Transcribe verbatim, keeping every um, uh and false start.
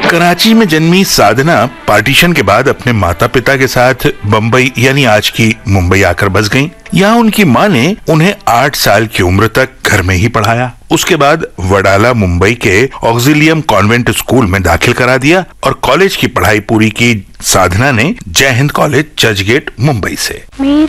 कराची में जन्मी साधना पार्टीशन के बाद अपने माता पिता के साथ बम्बई यानी आज की मुंबई आकर बस गईं। यहाँ उनकी माँ ने उन्हें आठ साल की उम्र तक घर में ही पढ़ाया। उसके बाद वडाला मुंबई के ऑक्सिलियम कॉन्वेंट स्कूल में दाखिल करा दिया और कॉलेज की पढ़ाई पूरी की साधना ने जय हिंद कॉलेज चर्चगेट मुंबई से।